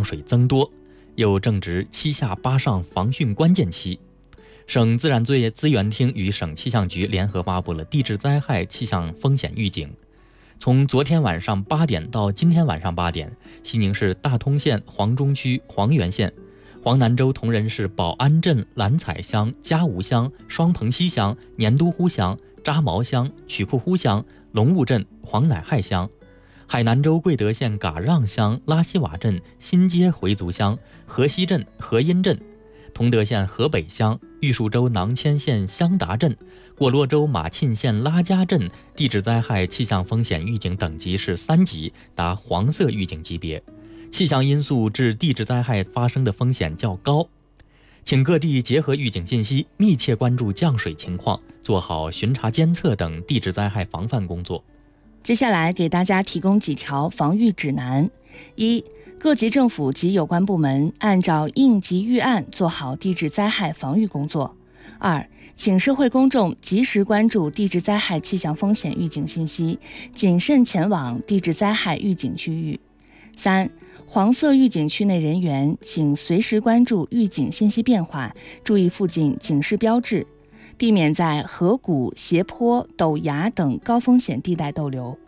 水增多，又正值七下八上防汛关键期。省自然资源厅与省气象局联合发布了地质灾害气象风险预警。从昨天晚上8点到今天晚上8点，西宁市大通县黄中区黄源县、黄南州铜仁市宝安镇蓝彩乡、嘉吴乡、双棚溪乡、年都呼乡、扎毛乡、曲库呼乡、龙雾镇黄乃亥乡，海南州贵德县嘎让乡、拉西瓦镇新街回族乡、河西镇河阴镇，同德县河北乡、玉树州囊谦县香达镇、果洛州马沁县拉家镇地质灾害气象风险预警等级是3级，达黄色预警级别，气象因素致地质灾害发生的风险较高。请各地结合预警信息，密切关注降水情况，做好巡查监测等地质灾害防范工作。 接下来给大家提供几条防御指南：一、各级政府及有关部门按照应急预案做好地质灾害防御工作。2、请社会公众及时关注地质灾害气象风险预警信息，谨慎前往地质灾害预警区域。3、黄色预警区内人员请随时关注预警信息变化，注意附近警示标志，避免在河谷、斜坡、陡崖等高风险地带逗留。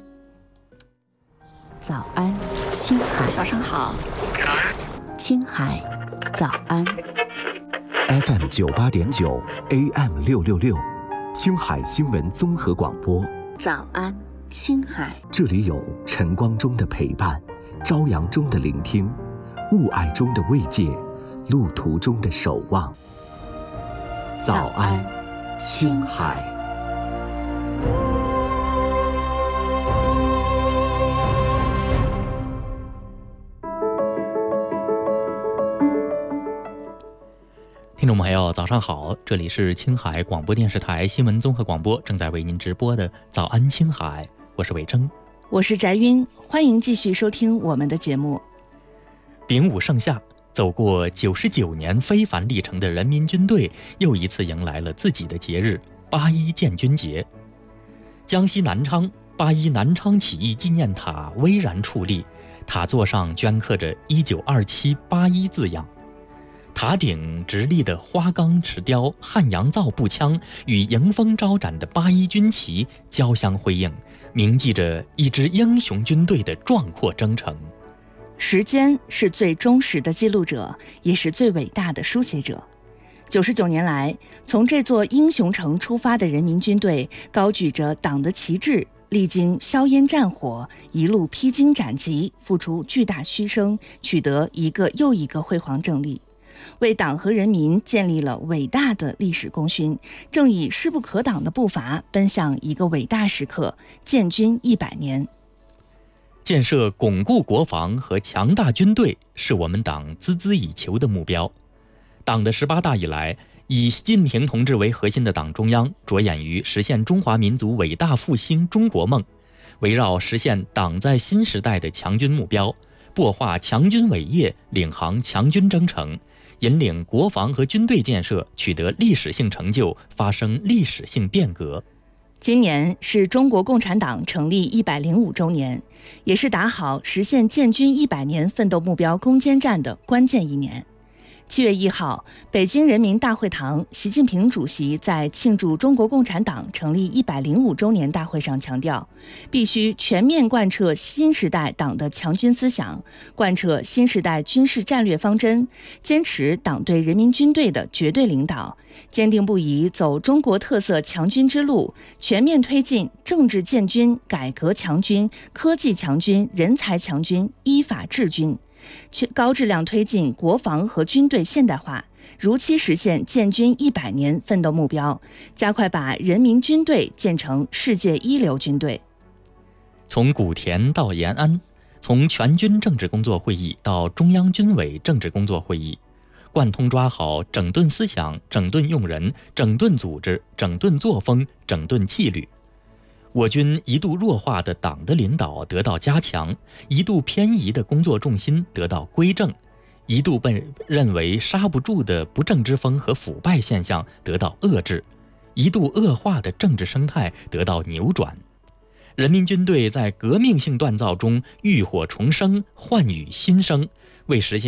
早安，青海。 早上好。 青海，早安。 FM 98.9 AM 666，青海新闻综合广播。 早安，青海。 这里有晨光中的陪伴，朝阳中的聆听，雾霭中的慰藉，路途中的守望。早安，青海。 听众朋友早上好，这里是青海广播电视台新闻综合广播，正在为您直播的早安青海，我是伟征， 我是翟晕，欢迎继续收听我们的节目。 丙午盛夏，走过99年非凡历程的人民军队又一次迎来了自己的节日8·1建军节。江西南昌8·1南昌起义纪念塔巍然矗立，塔座上镌刻着192781字样，塔顶直立的花岗石雕、汉阳造步枪与迎风招展的8·1军旗交相辉映，铭记着一支英雄军队的壮阔征程。 时间是最忠实的记录者，也是最伟大的书写者。99年来，从这座英雄城出发的人民军队，高举着党的旗帜，历经硝烟战火，一路披荆斩棘，付出巨大牺牲，取得一个又一个辉煌胜利，为党和人民建立了伟大的历史功勋，正以势不可挡的步伐奔向一个伟大时刻——建军100年。 建设巩固国防和强大军队是我们党孜孜以求的目标。党的18大以来，以习近平同志为核心的党中央着眼于实现中华民族伟大复兴中国梦，围绕实现党在新时代的强军目标，擘画强军伟业，领航强军征程，引领国防和军队建设取得历史性成就，发生历史性变革。 今年是中国共产党成立105周年，也是打好实现建军100年奋斗目标攻坚战的关键一年。7月1号，北京人民大会堂，习近平主席在庆祝中国共产党成立105周年大会上强调，必须全面贯彻新时代党的强军思想，贯彻新时代军事战略方针，坚持党对人民军队的绝对领导，坚定不移走中国特色强军之路，全面推进政治建军、改革强军、科技强军、人才强军、依法治军，高质量推进国防和军队现代化，如期实现建军100年奋斗目标，加快把人民军队建成世界一流军队。 从古田到延安，从全军政治工作会议到中央军委政治工作会议，贯通抓好整顿思想、整顿用人、整顿组织、整顿作风、整顿纪律。我军一度弱化的党的领导得到加强，一度偏移的工作重心得到归正，一度被认为刹不住的不正之风和腐败现象得到遏制，一度恶化的政治生态得到扭转。人民军队在革命性锻造中浴火重生，焕予新生，为实现